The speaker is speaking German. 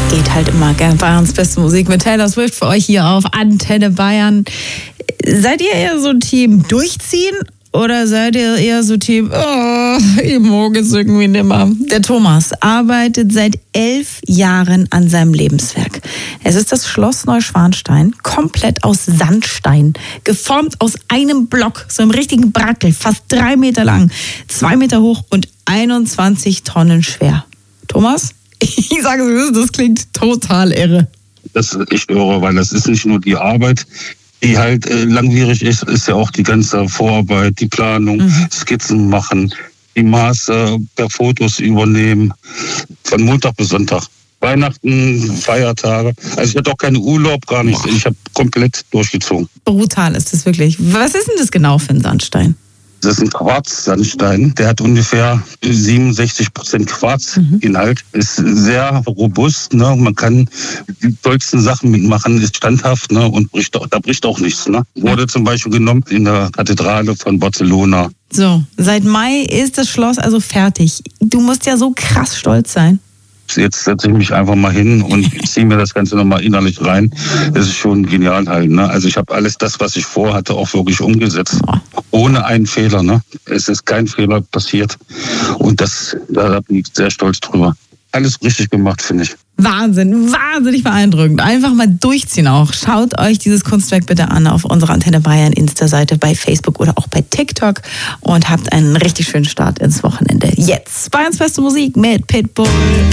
geht halt immer, gell? Bayerns beste Musik mit Taylor Swift für euch hier auf Antenne Bayern. Seid ihr eher so Team durchziehen oder seid ihr eher so Team, ich mag es irgendwie nimmer? Der Thomas arbeitet seit 11 Jahren an seinem Lebenswerk. Es ist das Schloss Neuschwanstein, komplett aus Sandstein, geformt aus einem Block, so einem richtigen Brackel, fast 3 Meter lang, 2 Meter hoch und 21 Tonnen schwer. Thomas, ich sage es, das klingt total irre. Das ist echt irre, weil das ist nicht nur die Arbeit, die halt langwierig ist ja auch die ganze Vorarbeit, die Planung, Skizzen machen, die Maße per Fotos übernehmen, von Montag bis Sonntag. Weihnachten, Feiertage. Also ich hatte auch keinen Urlaub, gar nichts. Ich habe komplett durchgezogen. Brutal ist das wirklich. Was ist denn das genau für ein Sandstein? Das ist ein Quarzsandstein. Der hat ungefähr 67% Quarzinhalt. Ist sehr robust. Ne? Man kann die tollsten Sachen mitmachen, ist standhaft, ne? Und da bricht auch nichts. Ne? Wurde zum Beispiel genommen in der Kathedrale von Barcelona. So, seit Mai ist das Schloss also fertig. Du musst ja so krass stolz sein. Jetzt setze ich mich einfach mal hin und ziehe mir das Ganze nochmal innerlich rein. Das ist schon genial halt. Ne? Also ich habe alles das, was ich vorhatte, auch wirklich umgesetzt. Ohne einen Fehler. Ne? Es ist kein Fehler passiert. Und da bin ich sehr stolz drüber. Alles richtig gemacht, finde ich. Wahnsinn, wahnsinnig beeindruckend. Einfach mal durchziehen auch. Schaut euch dieses Kunstwerk bitte an auf unserer Antenne Bayern Insta-Seite bei Facebook oder auch bei TikTok und habt einen richtig schönen Start ins Wochenende. Jetzt Bayerns beste Musik mit Pitbull.